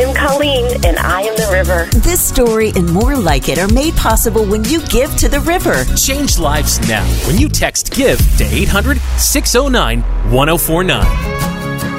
am Colleen, and I am the river. This story and more like it are made possible when you give to the river. Change lives now when you text GIVE to 800-609-1049.